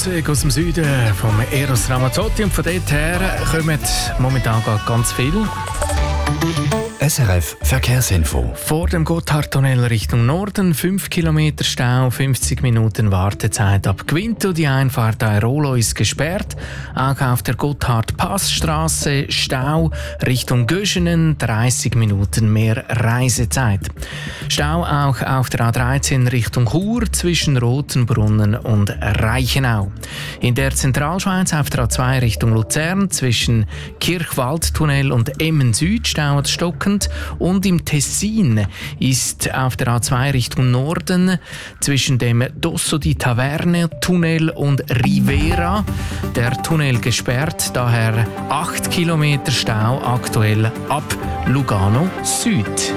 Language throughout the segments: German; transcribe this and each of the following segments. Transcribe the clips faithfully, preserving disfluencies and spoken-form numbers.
Ausweg aus dem Süden vom Eros Ramazzotti und von dort her kommen momentan ganz viele. S R F Verkehrsinfo. Vor dem Gotthardtunnel Richtung Norden fünf Kilometer Stau, fünfzig Minuten Wartezeit ab Quinto. Die Einfahrt Airolo ist gesperrt. Auch auf der Gotthard-Passstraße Stau Richtung Göschenen, dreißig Minuten mehr Reisezeit. Stau auch auf der A dreizehn Richtung Chur zwischen Rotenbrunnen und Reichenau. In der Zentralschweiz auf der A zwei Richtung Luzern zwischen Kirchwaldtunnel und Emmen Süd stauert stockend. Und im Tessin ist auf der A zwei Richtung Norden zwischen dem Dosso di Taverne Tunnel und Rivera der Tunnel gesperrt, daher acht Kilometer Stau aktuell ab Lugano Süd.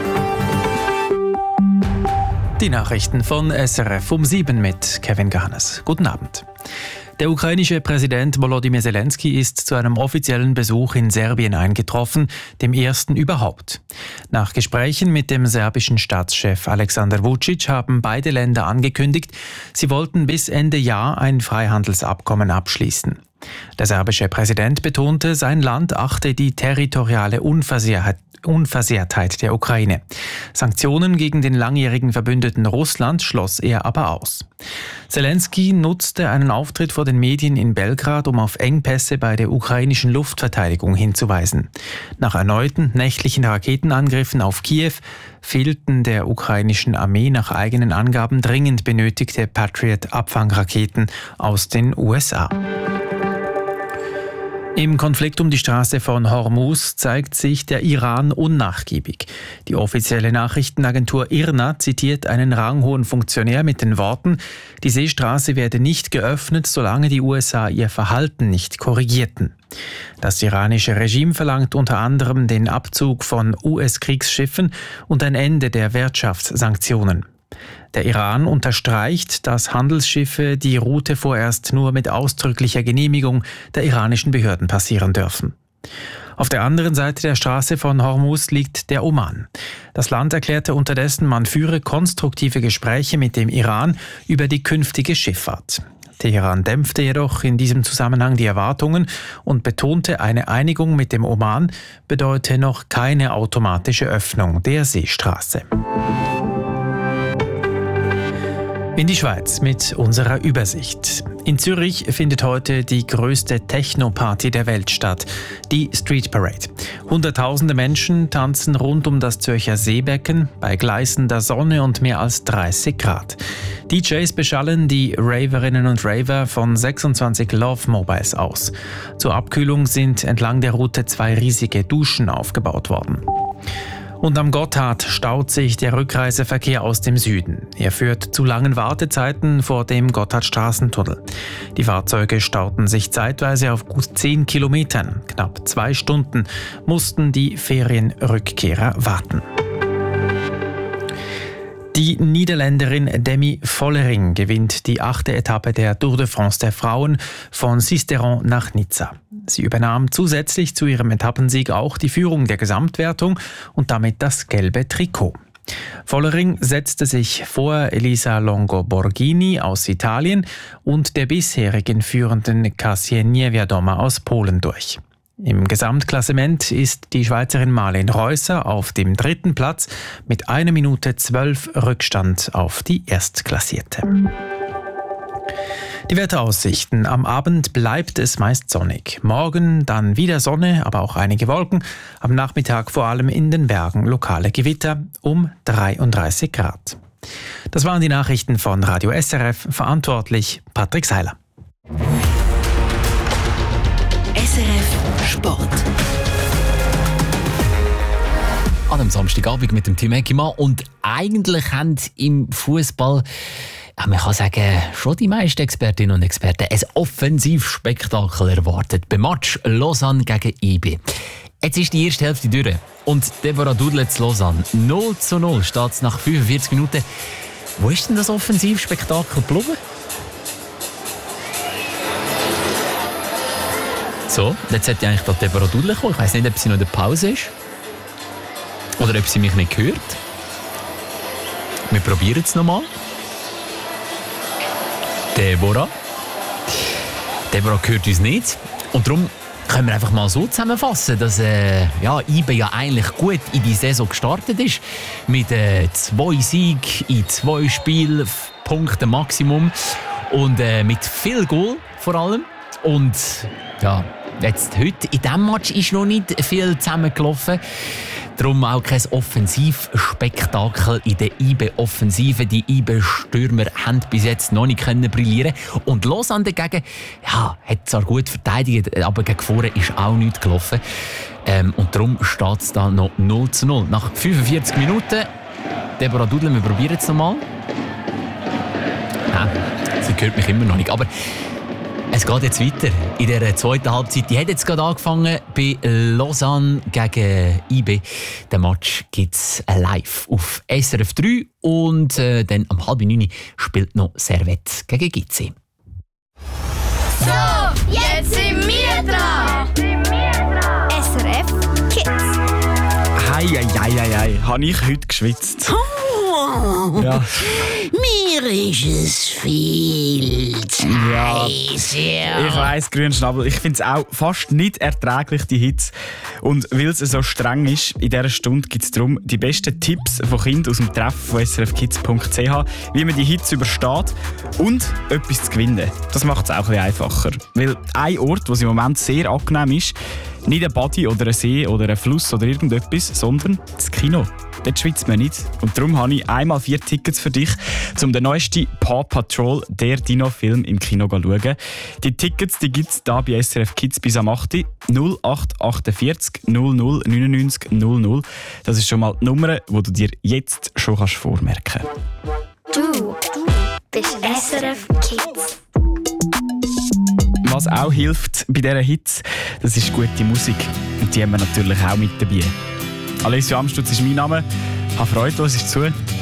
Die Nachrichten von S R F um sieben mit Kevin Gahanes. Guten Abend. Der ukrainische Präsident Volodymyr Zelensky ist zu einem offiziellen Besuch in Serbien eingetroffen, dem ersten überhaupt. Nach Gesprächen mit dem serbischen Staatschef Alexander Vučić haben beide Länder angekündigt, sie wollten bis Ende Jahr ein Freihandelsabkommen abschließen. Der serbische Präsident betonte, sein Land achte die territoriale Unversehrtheit Unversehrtheit der Ukraine. Sanktionen gegen den langjährigen Verbündeten Russland schloss er aber aus. Zelensky nutzte einen Auftritt vor den Medien in Belgrad, um auf Engpässe bei der ukrainischen Luftverteidigung hinzuweisen. Nach erneuten nächtlichen Raketenangriffen auf Kiew fehlten der ukrainischen Armee nach eigenen Angaben dringend benötigte Patriot-Abfangraketen aus den U S A. Im Konflikt um die Straße von Hormuz zeigt sich der Iran unnachgiebig. Die offizielle Nachrichtenagentur I R N A zitiert einen ranghohen Funktionär mit den Worten, die Seestraße werde nicht geöffnet, solange die U S A ihr Verhalten nicht korrigierten. Das iranische Regime verlangt unter anderem den Abzug von U S-Kriegsschiffen und ein Ende der Wirtschaftssanktionen. Der Iran unterstreicht, dass Handelsschiffe die Route vorerst nur mit ausdrücklicher Genehmigung der iranischen Behörden passieren dürfen. Auf der anderen Seite der Straße von Hormuz liegt der Oman. Das Land erklärte unterdessen, man führe konstruktive Gespräche mit dem Iran über die künftige Schifffahrt. Teheran dämpfte jedoch in diesem Zusammenhang die Erwartungen und betonte, eine Einigung mit dem Oman bedeute noch keine automatische Öffnung der Seestraße. In die Schweiz mit unserer Übersicht. In Zürich findet heute die größte Techno-Party der Welt statt, die Street Parade. Hunderttausende Menschen tanzen rund um das Zürcher Seebecken bei gleißender Sonne und mehr als dreißig Grad. D Js beschallen die Raverinnen und Raver von sechsundzwanzig Love Mobiles aus. Zur Abkühlung sind entlang der Route zwei riesige Duschen aufgebaut worden. Und am Gotthard staut sich der Rückreiseverkehr aus dem Süden. Er führt zu langen Wartezeiten vor dem Gotthardstraßentunnel. Die Fahrzeuge stauten sich zeitweise auf gut zehn Kilometern. Knapp zwei Stunden mussten die Ferienrückkehrer warten. Die Niederländerin Demi Vollering gewinnt die achte Etappe der Tour de France der Frauen von Sisteron nach Nizza. Sie übernahm zusätzlich zu ihrem Etappensieg auch die Führung der Gesamtwertung und damit das gelbe Trikot. Vollering setzte sich vor Elisa Longo Borghini aus Italien und der bisherigen führenden Kasia Niewiadoma aus Polen durch. Im Gesamtklassement ist die Schweizerin Marlen Reusser auf dem dritten Platz mit einer Minute zwölf Rückstand auf die Erstklassierte. Die Wetteraussichten. Am Abend bleibt es meist sonnig. Morgen dann wieder Sonne, aber auch einige Wolken. Am Nachmittag vor allem in den Bergen lokale Gewitter um dreiunddreißig Grad. Das waren die Nachrichten von Radio S R F. Verantwortlich Patrick Seiler. S R F Sport. An einem Samstagabend mit dem Team Eckimann. Und eigentlich haben im Fußball, ja, man kann sagen, schon die meisten Expertinnen und Experten ein Offensivspektakel erwartet. Beim Match Lausanne gegen I B. Jetzt ist die erste Hälfte durch. Und Deborah Dudley zu Lausanne. null zu null steht es nach fünfundvierzig Minuten. Wo ist denn das Offensivspektakel geblieben? So, jetzt hätte ich eigentlich da Deborah Dudley kommen. Ich weiss nicht, ob sie noch in der Pause ist. Oder ob sie mich nicht hört. Wir probieren es nochmal. Deborah. Deborah hört uns nicht. Und darum können wir einfach mal so zusammenfassen, dass äh, ja, I B ja eigentlich gut in die Saison gestartet ist. Mit äh, zwei Siegen in zwei Spielen, Punkte Maximum. Und äh, mit viel Goal vor allem. Und ja, jetzt heute in diesem Match ist noch nicht viel zusammengelaufen. Darum auch kein Offensivspektakel in der I B-Offensive. Die I B-Stürmer haben bis jetzt noch nicht können brillieren. Und Lausanne dagegen, ja, hat zwar gut verteidigt, aber gegen vorne ist auch nichts gelaufen. Ähm, und darum steht es da noch null zu null. Nach fünfundvierzig Minuten, Deborah Dudler, wir probieren es nochmal. Nein, sie hört mich immer noch nicht. Aber es geht jetzt weiter in der zweiten Halbzeit. Die hat jetzt gerade angefangen bei Lausanne gegen I B. Den Match gibt es live auf S R F drei und äh, dann um halb neun spielt noch Servette gegen Gizzi. So, jetzt sind wir dran. S R F Kids. Hei, hei, hei, hei, hei. Habe ich heute geschwitzt? Oh, Ja. mir ist es viel zu Ja. heiß. Ja. Ich weiss, Grünschnabel, ich finde es auch fast nicht erträglich, die Hitze. Und weil es so streng ist, in dieser Stunde gibt es darum die besten Tipps von Kindern aus dem Treff von s r f kids punkt c h, wie man die Hitze übersteht und etwas zu gewinnen. Das macht es auch ein bisschen einfacher. Weil ein Ort, wo es im Moment sehr angenehm ist, nicht ein Body oder ein See oder ein Fluss oder irgendetwas, sondern das Kino. Dort schwitzt man nicht. Und darum habe ich einmal vier Tickets für dich, um den neuesten Paw Patrol, der Dino-Film, im Kino zu schauen. Die Tickets die gibt es hier bei S R F Kids bis am acht null acht achtundvierzig null null neunundneunzig null null. Das ist schon mal die Nummer, die du dir jetzt schon kannst vormerken kannst. Du bist S R F Kids. Was auch hilft bei dieser Hitze, das ist gute Musik. Und die haben wir natürlich auch mit dabei. Alessio Amstutz ist mein Name. Habe Freude, hörst du zu.